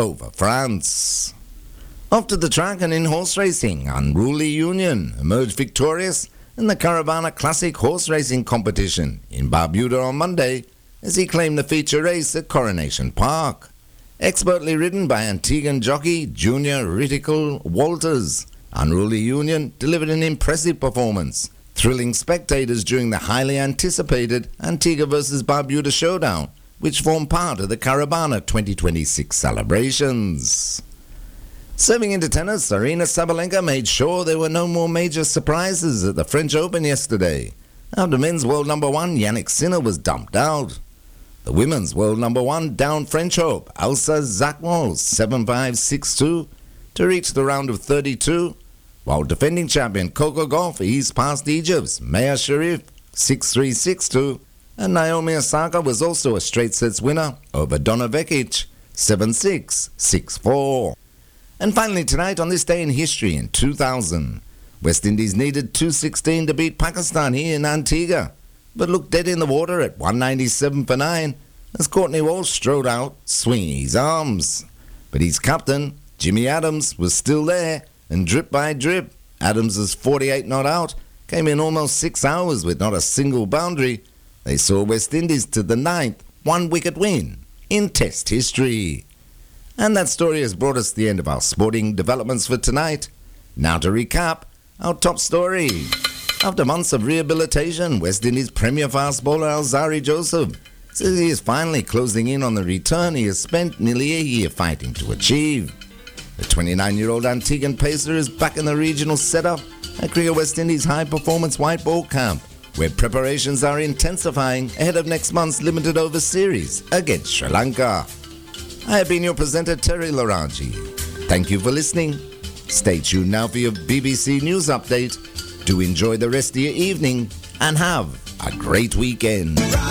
over France. Off to the track and in horse racing, Unruly Union emerged victorious in the Caravana Classic horse racing competition in Barbuda on Monday as he claimed the feature race at Coronation Park. Expertly ridden by Antiguan jockey Junior Ritical Walters, Unruly Union delivered an impressive performance, thrilling spectators during the highly anticipated Antigua vs Barbuda showdown, which formed part of the Caravana 2026 celebrations. Serving into tennis, Aryna Sabalenka made sure there were no more major surprises at the French Open yesterday, after men's world number one Yannick Sinner was dumped out. The women's world number one downed French hope Elsa Zakmo 7-5-6-2 to reach the round of 32, while defending champion Coco Gauff eased past Egypt's Maya Sharif 6-3-6-2, and Naomi Osaka was also a straight sets winner over Donna Vekic 7-6, 6-4. And finally tonight, on this day in history in 2000, West Indies needed 216 to beat Pakistan here in Antigua, but looked dead in the water at 197 for 9 as Courtney Walsh strode out swinging his arms. But his captain, Jimmy Adams, was still there, and drip by drip, Adams' 48 not out came in almost 6 hours with not a single boundary. They saw West Indies to the 9th one-wicket win in Test history. And that story has brought us to the end of our sporting developments for tonight. Now to recap our top story. After months of rehabilitation, West Indies premier fast bowler Alzarri Joseph says he is finally closing in on the return he has spent nearly a year fighting to achieve. The 29-year-old Antiguan pacer is back in the regional setup at Cricket West Indies high-performance white ball camp, where preparations are intensifying ahead of next month's limited over series against Sri Lanka. I have been your presenter, Terry Laraji. Thank you for listening. Stay tuned now for your BBC News update. Do enjoy the rest of your evening and have a great weekend.